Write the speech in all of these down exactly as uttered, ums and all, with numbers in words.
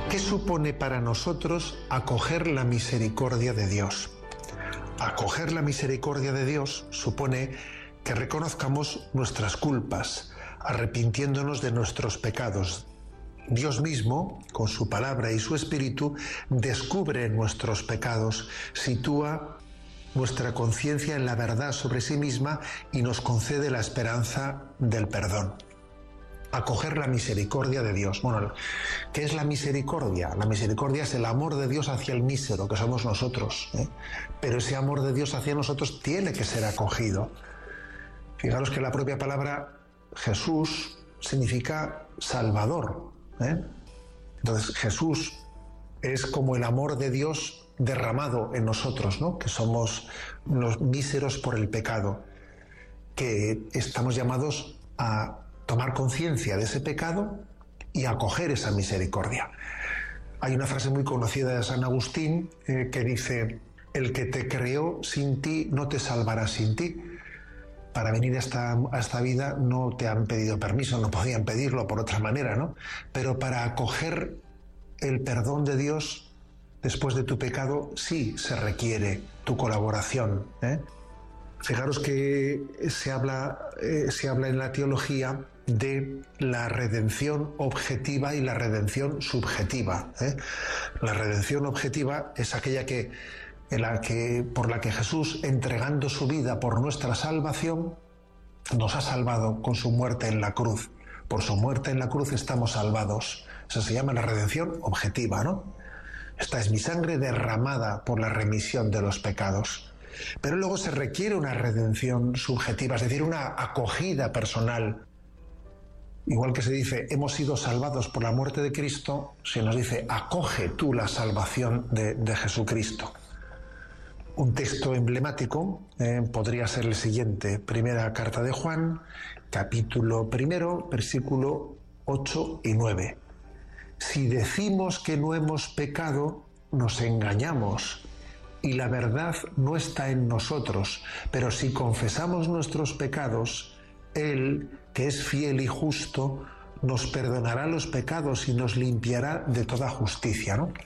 ¿Qué supone para nosotros acoger la misericordia de Dios? Acoger la misericordia de Dios supone que reconozcamos nuestras culpas, arrepintiéndonos de nuestros pecados. Dios mismo, con su palabra y su espíritu, descubre nuestros pecados, sitúa nuestra conciencia en la verdad sobre sí misma y nos concede la esperanza del perdón. Acoger la misericordia de Dios. Bueno, ¿qué es la misericordia? La misericordia es el amor de Dios hacia el mísero, que somos nosotros, ¿eh? Pero ese amor de Dios hacia nosotros tiene que ser acogido. Fijaros que la propia palabra Jesús significa Salvador, ¿eh? Entonces Jesús es como el amor de Dios derramado en nosotros, ¿no? Que somos los míseros por el pecado, que estamos llamados a tomar conciencia de ese pecado y acoger esa misericordia. Hay una frase muy conocida de San Agustín eh, que dice: el que te creó sin ti no te salvará sin ti. Para venir a esta, a esta vida no te han pedido permiso, no podían pedirlo por otra manera, ¿no? Pero para acoger el perdón de Dios después de tu pecado sí se requiere tu colaboración, ¿eh? Fijaros que se habla, eh, se habla en la teología de la redención objetiva y la redención subjetiva, ¿eh? La redención objetiva es aquella que, en la que, por la que Jesús, entregando su vida por nuestra salvación, nos ha salvado con su muerte en la cruz. Por su muerte en la cruz estamos salvados. Eso se llama la redención objetiva, ¿no? Esta es mi sangre derramada por la remisión de los pecados. Pero luego se requiere una redención subjetiva, es decir, una acogida personal. Igual que se dice, hemos sido salvados por la muerte de Cristo, se nos dice, acoge tú la salvación de, de Jesucristo. Un texto emblemático eh, podría ser el siguiente: Primera carta de Juan, capítulo primero, versículo ocho y nueve. Si decimos que no hemos pecado, nos engañamos y la verdad no está en nosotros. Pero si confesamos nuestros pecados, Él, que es fiel y justo, nos perdonará los pecados y nos limpiará de toda justicia, ¿no?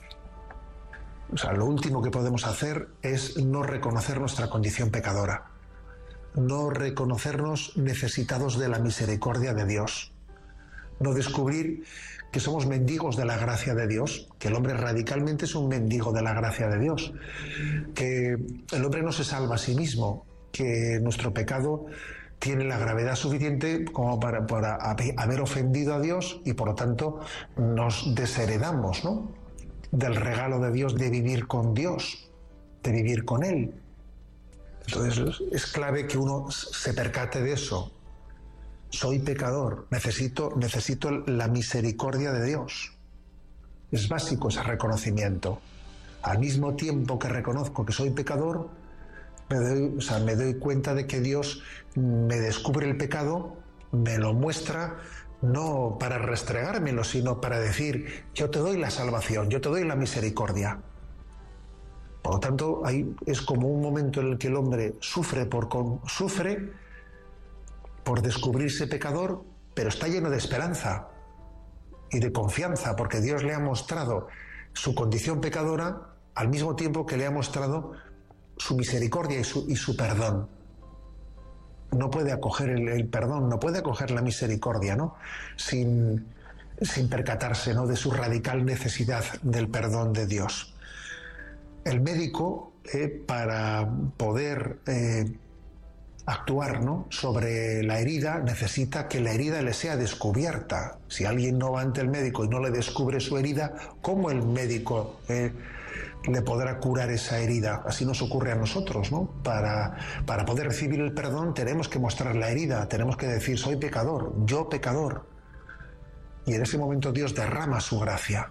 O sea, lo último que podemos hacer es no reconocer nuestra condición pecadora, no reconocernos necesitados de la misericordia de Dios, no descubrir que somos mendigos de la gracia de Dios, que el hombre radicalmente es un mendigo de la gracia de Dios, que el hombre no se salva a sí mismo, que nuestro pecado tiene la gravedad suficiente como para, para haber ofendido a Dios y por lo tanto nos desheredamos, ¿no?, del regalo de Dios de vivir con Dios, de vivir con Él. Entonces es clave que uno se percate de eso. Soy pecador, necesito, necesito la misericordia de Dios. Es básico ese reconocimiento. Al mismo tiempo que reconozco que soy pecador, me doy, o sea, me doy cuenta de que Dios me descubre el pecado, me lo muestra, no para restregármelo, sino para decir, yo te doy la salvación, yo te doy la misericordia. Por lo tanto, ahí es como un momento en el que el hombre sufre por, con, sufre por descubrirse pecador, pero está lleno de esperanza y de confianza, porque Dios le ha mostrado su condición pecadora al mismo tiempo que le ha mostrado su misericordia y su, y su perdón. No puede acoger el, el perdón, no puede acoger la misericordia, ¿no?, sin, sin percatarse, ¿no?, de su radical necesidad del perdón de Dios. El médico, eh, para poder eh, actuar, ¿no?, sobre la herida, necesita que la herida le sea descubierta. Si alguien no va ante el médico y no le descubre su herida, ¿cómo el médico eh, le podrá curar esa herida? Así nos ocurre a nosotros, ¿no? Para, para poder recibir el perdón tenemos que mostrar la herida, tenemos que decir, soy pecador, yo pecador. Y en ese momento Dios derrama su gracia.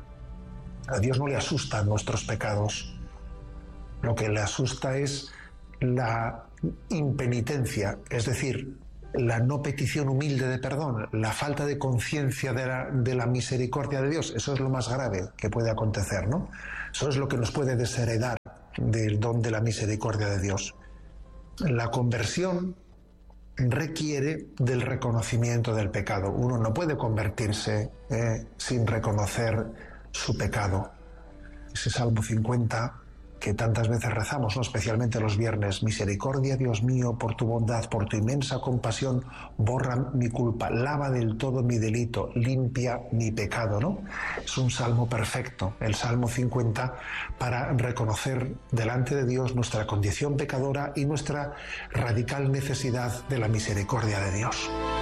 A Dios no le asustan nuestros pecados. Lo que le asusta es la impenitencia, es decir, la no petición humilde de perdón, la falta de conciencia de la, de la misericordia de Dios. Eso es lo más grave que puede acontecer, ¿no? Eso es lo que nos puede desheredar del don de la misericordia de Dios. La conversión requiere del reconocimiento del pecado. Uno no puede convertirse eh, sin reconocer su pecado. Ese Salmo cincuenta que tantas veces rezamos, ¿no? Especialmente los viernes: misericordia, Dios mío, por tu bondad, por tu inmensa compasión, borra mi culpa, lava del todo mi delito, limpia mi pecado, ¿no? Es un salmo perfecto, el Salmo cincuenta, para reconocer delante de Dios nuestra condición pecadora y nuestra radical necesidad de la misericordia de Dios.